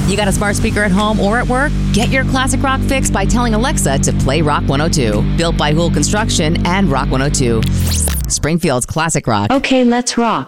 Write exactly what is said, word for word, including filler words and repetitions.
You got a smart speaker at home or at work? Get your classic rock fix by telling Alexa to play Rock one oh two. Built by Hool Construction and Rock one oh two. Springfield's classic rock. Okay, let's rock.